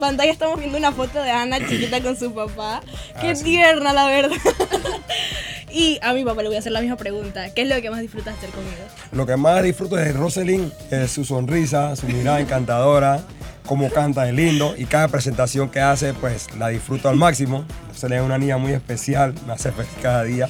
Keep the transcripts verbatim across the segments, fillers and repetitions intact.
pantalla estamos viendo una foto de Ana chiquita con su papá. Qué Ah, sí. tierna, la verdad. Y a mi papá le voy a hacer la misma pregunta. ¿Qué es lo que más disfrutas hacer conmigo? Lo que más disfruto de Roselyn es su sonrisa, su mirada encantadora, cómo canta de lindo y cada presentación que hace, pues la disfruto al máximo. Roselyn es una niña muy especial, me hace feliz cada día.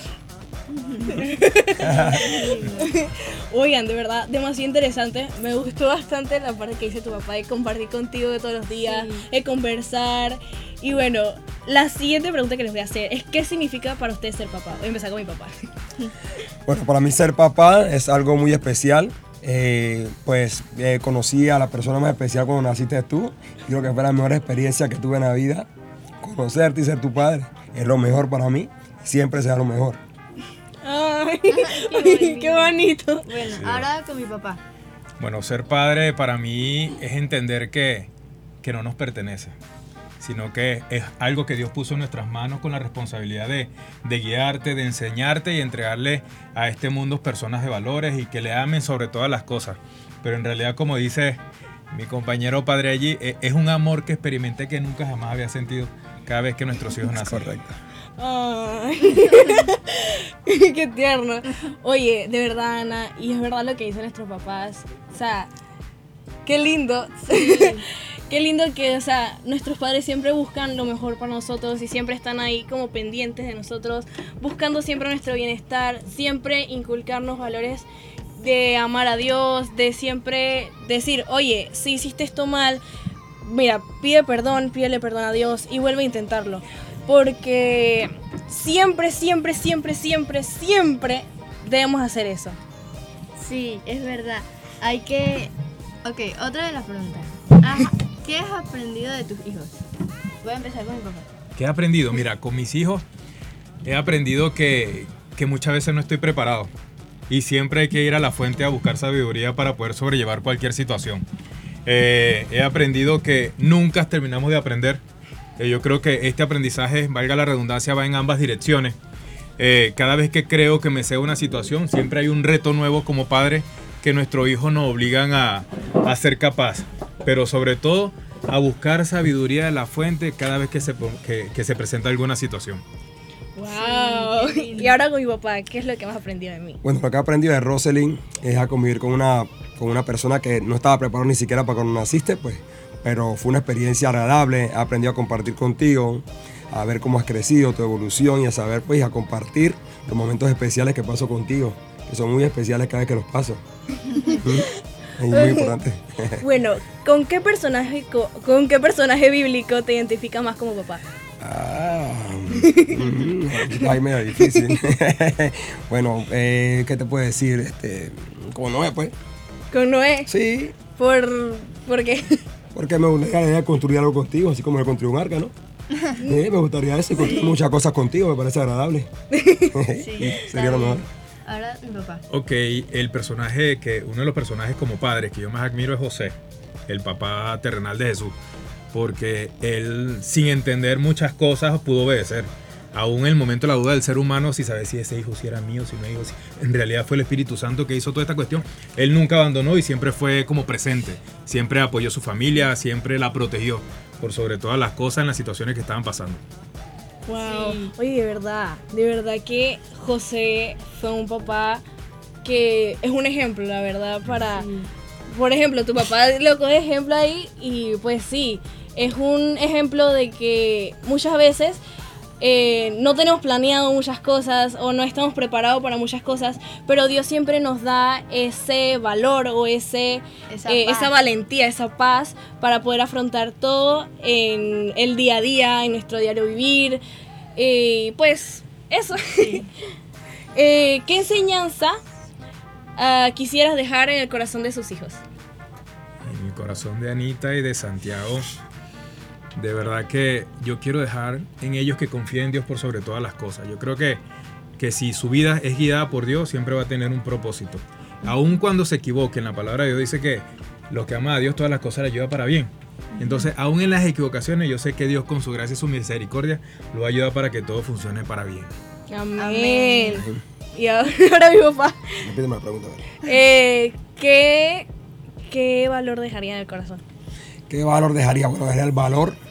Oigan, de verdad, demasiado interesante. Me gustó bastante la parte que dice tu papá de compartir contigo de todos los días, Sí. de conversar. Y bueno, la siguiente pregunta que les voy a hacer es ¿qué significa para ustedes ser papá? Voy a empezar con mi papá. Bueno, para mí ser papá es algo muy especial. Eh, pues eh, conocí a la persona más especial cuando naciste tú. Creo que fue la mejor experiencia que tuve en la vida. Conocerte y ser tu padre es lo mejor para mí. Siempre será lo mejor. Ay, Qué qué bonito. Bueno, Sí. ahora con mi papá. Bueno, ser padre para mí es entender que, que no nos pertenece, sino que es algo que Dios puso en nuestras manos con la responsabilidad de, de guiarte, de enseñarte y entregarle a este mundo personas de valores y que le amen sobre todas las cosas. Pero en realidad, como dice mi compañero padre allí, e- es un amor que experimenté que nunca jamás había sentido cada vez que nuestros hijos nacen. Correcto. Ay, qué tierno. Oye, de verdad, Ana, y es verdad lo que dicen nuestros papás. O sea, qué lindo. Qué lindo que, o sea, nuestros padres siempre buscan lo mejor para nosotros y siempre están ahí como pendientes de nosotros, buscando siempre nuestro bienestar, siempre inculcarnos valores de amar a Dios, de siempre decir, oye, si hiciste esto mal, mira, pide perdón, pídele perdón a Dios y vuelve a intentarlo. Porque siempre, siempre, siempre, siempre, siempre debemos hacer eso. Sí, es verdad. Hay que... Ok, otra de las preguntas. Ajá, ¿qué has aprendido de tus hijos? Voy a empezar con mi papá. ¿Qué he aprendido? Mira, con mis hijos he aprendido que, que muchas veces no estoy preparado y siempre hay que ir a la fuente a buscar sabiduría para poder sobrellevar cualquier situación. Eh, he aprendido que nunca terminamos de aprender. Eh, yo creo que este aprendizaje, valga la redundancia, va en ambas direcciones. Eh, cada vez que creo que me sé una situación, siempre hay un reto nuevo como padre que nuestros hijos nos obligan a, a ser capaz. Pero sobre todo, a buscar sabiduría de la fuente cada vez que se, que, que se presenta alguna situación. Wow. Sí, qué lindo. Y ahora con mi papá, ¿qué es lo que más aprendido de mí? Bueno, lo que he aprendido de Roselyn es a convivir con una, con una persona que no estaba preparada ni siquiera para cuando naciste, pues, pero fue una experiencia agradable. He aprendido a compartir contigo, a ver cómo has crecido, tu evolución y a saber, pues, a compartir los momentos especiales que paso contigo, que son muy especiales cada vez que los paso. ¿Mm? Es muy importante. Bueno, ¿con qué personaje co- con qué personaje bíblico te identificas más como papá? Ah, mm, está ahí medio difícil. Bueno, eh, ¿qué te puedo decir? Este, como Noé, pues. Con Noé. Sí, ¿Por, ¿por qué? porque me gustaría construir algo contigo, así como yo construí un arca, ¿no? Sí, me gustaría eso, y construir muchas cosas contigo, me parece agradable. Sí, Sería lo mejor. Ahora mi papá. Ok, el personaje que, uno de los personajes como padres que yo más admiro es José, el papá terrenal de Jesús, porque él, sin entender muchas cosas, pudo obedecer. Aún en el momento de la duda del ser humano, si sabe si ese hijo si era mío, si no era hijo, si... en realidad fue el Espíritu Santo que hizo toda esta cuestión. Él nunca abandonó y siempre fue como presente, siempre apoyó a su familia, siempre la protegió, por sobre todas las cosas en las situaciones que estaban pasando. Wow. Sí. Oye, de verdad, de verdad que José fue un papá que es un ejemplo, la verdad, para... Sí. Por ejemplo, tu papá lo coge ejemplo ahí y pues sí, es un ejemplo de que muchas veces eh, no tenemos planeado muchas cosas o no estamos preparados para muchas cosas, pero Dios siempre nos da ese valor o ese, Esa eh, paz. esa valentía, esa paz para poder afrontar todo en el día a día, en nuestro diario vivir. Y pues eso. Sí. Eh, ¿Qué enseñanza ah, quisieras dejar en el corazón de sus hijos? En el corazón de Anita y de Santiago, de verdad que yo quiero dejar en ellos que confíen en Dios por sobre todas las cosas. Yo creo que, que si su vida es guiada por Dios, siempre va a tener un propósito. Aun cuando se equivoquen, la palabra de Dios dice que los que aman a Dios, todas las cosas les ayudan para bien. Entonces, aún en las equivocaciones, yo sé que Dios con su gracia y su misericordia lo ayuda para que todo funcione para bien. Amén. Amén. Y ahora mi papá, Repíteme la pregunta, a ver. eh, ¿qué, ¿qué valor dejaría en el corazón? ¿Qué valor dejaría? Bueno, dejaría el valor